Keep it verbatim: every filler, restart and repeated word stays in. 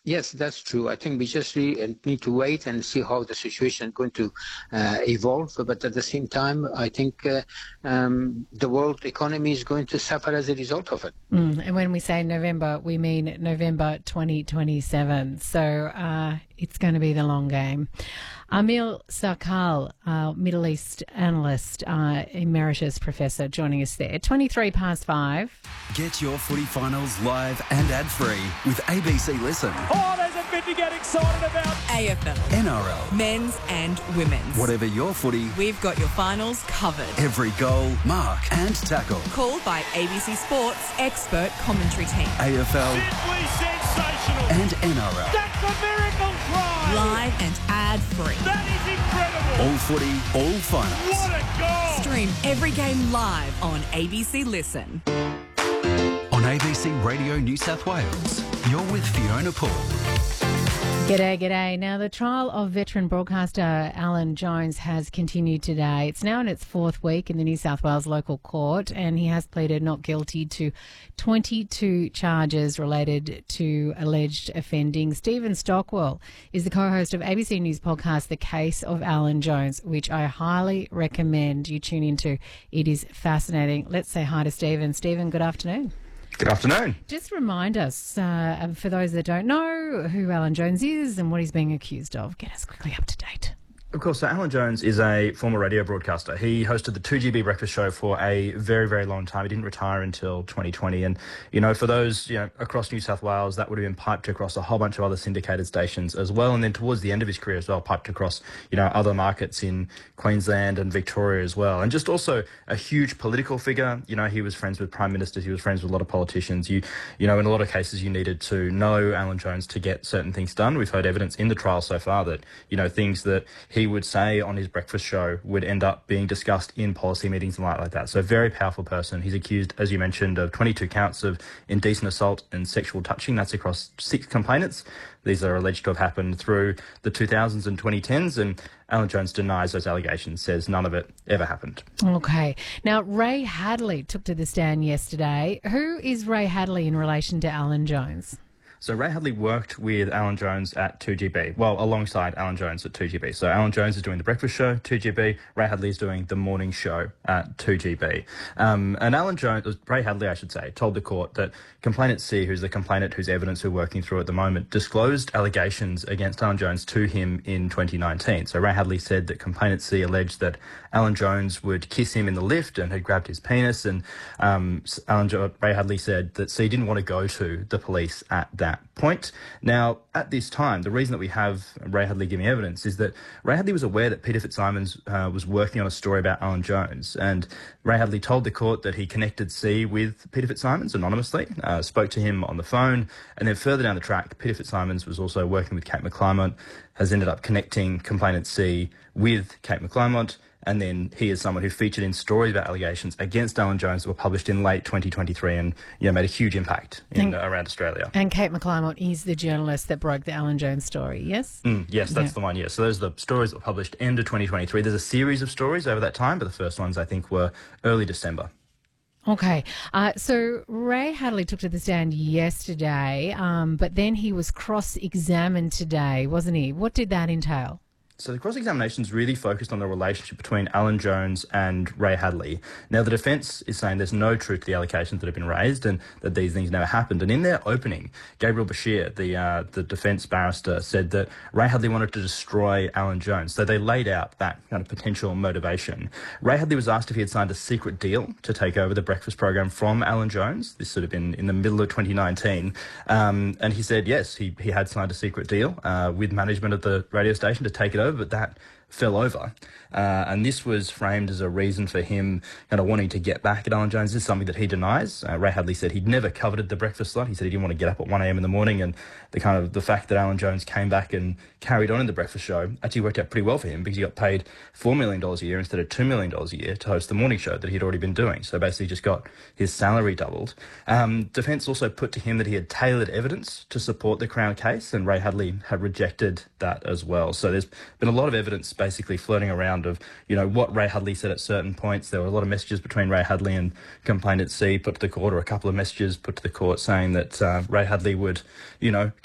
Yes, that's true. I think we just really need to wait and see how the situation is going to uh, evolve. But at the same time, I think uh, um, the world economy is going to suffer as a result of it. Mm, and when we say November, we mean November twenty twenty-seven. So uh, it's going to be the long game. Amil Sarkar, uh, Middle East analyst, uh, emeritus professor, joining us there. twenty-three past five. Get your footy finals live and ad-free with A B C Listen. Oh, there's a bit to get excited about. A F L. N R L. Men's and women's. Whatever your footy, We've got your finals covered. every goal, mark and tackle. Called by A B C Sports expert commentary team. A F L Simply sensational. and N R L. That's a miracle try. Live and ad-free. That is incredible. All footy, all finals. What a goal. Stream every game live on A B C Listen. On A B C Radio New South Wales, you're with Fiona Paul. G'day, g'day. Now, the trial of veteran broadcaster Alan Jones has continued today. It's now in its fourth week in the New South Wales local court, and he has pleaded not guilty to twenty-two charges related to alleged offending. Stephen Stockwell is the co-host of A B C News podcast, The Case of Alan Jones, which I highly recommend you tune into. It is fascinating. Let's say hi to Stephen. Stephen, good afternoon. Good afternoon. Just remind us, uh, for those that don't know, who Alan Jones is and what he's being accused of. Get us quickly up to date. Of course, so Alan Jones is a former radio broadcaster. He hosted the two G B breakfast show for a very, very long time. He didn't retire until twenty twenty. And, you know, for those, you know, across New South Wales, that would have been piped across a whole bunch of other syndicated stations as well. And then towards the end of his career as well, piped across, you know, other markets in Queensland and Victoria as well. And just also a huge political figure. You know, he was friends with prime ministers. He was friends with a lot of politicians. You, you know, in a lot of cases, you needed to know Alan Jones to get certain things done. We've heard evidence in the trial so far that, you know, things that he would say on his breakfast show would end up being discussed in policy meetings and like that. So a very powerful person. He's accused, as you mentioned, of twenty-two counts of indecent assault and sexual touching. That's across six complainants. These are alleged to have happened through the two thousands and twenty tens, and Alan Jones denies those allegations, says none of it ever happened. Okay. Now, Ray Hadley took to the stand yesterday. Who is Ray Hadley in relation to Alan Jones? So Ray Hadley worked with Alan Jones at two G B, well, alongside Alan Jones at two G B. So Alan Jones is doing the breakfast show, two G B. Ray Hadley is doing the morning show at two G B. Um, and Alan Jones, Ray Hadley, I should say, told the court that complainant C, who's the complainant whose evidence we're working through at the moment, disclosed allegations against Alan Jones to him in twenty nineteen. So Ray Hadley said that complainant C alleged that Alan Jones would kiss him in the lift and had grabbed his penis. And um, Alan jo- Ray Hadley said that C didn't want to go to the police at that point. Now, at this time, the reason that we have Ray Hadley giving evidence is that Ray Hadley was aware that Peter Fitzsimons uh, was working on a story about Alan Jones, and Ray Hadley told the court that he connected C with Peter Fitzsimons anonymously, uh, spoke to him on the phone, and then further down the track, Peter Fitzsimons was also working with Kate McClymont, has ended up connecting complainant C with Kate McClymont, and then he is someone who featured in stories about allegations against Alan Jones that were published in late twenty twenty-three and, you know, made a huge impact in, and, uh, around Australia. And Kate McClymont is the journalist that broke the Alan Jones story, yes? Mm, yes, that's yeah. the one, yes. So those are the stories that were published end of twenty twenty-three. There's a series of stories over that time, but the first ones, I think, were early December. Okay, uh, so Ray Hadley took to the stand yesterday, um, but then he was cross-examined today, wasn't he? What did that entail? So the cross-examination is really focused on the relationship between Alan Jones and Ray Hadley. Now, the defence is saying there's no truth to the allegations that have been raised and that these things never happened. And in their opening, Gabriel Bashir, the uh, the defence barrister, said that Ray Hadley wanted to destroy Alan Jones. So they laid out that kind of potential motivation. Ray Hadley was asked if he had signed a secret deal to take over the breakfast program from Alan Jones. This would have been in the middle of twenty nineteen. Um, and he said, yes, he, he had signed a secret deal uh, with management of the radio station to take it over. But that fell over. Uh, and this was framed as a reason for him kind of wanting to get back at Alan Jones. This is something that he denies. Uh, Ray Hadley said he'd never coveted the breakfast slot. He said he didn't want to get up at one a.m. in the morning, and the kind of the fact that Alan Jones came back and carried on in the breakfast show actually worked out pretty well for him because he got paid four million dollars a year instead of two million dollars a year to host the morning show that he'd already been doing. So basically just got his salary doubled. Um, Defence also put to him that he had tailored evidence to support the Crown case, and Ray Hadley had rejected that as well. So there's been a lot of evidence basically floating around of, you know, what Ray Hadley said at certain points. There were a lot of messages between Ray Hadley and complainant C put to the court, or a couple of messages put to the court saying that uh, Ray Hadley would, you know,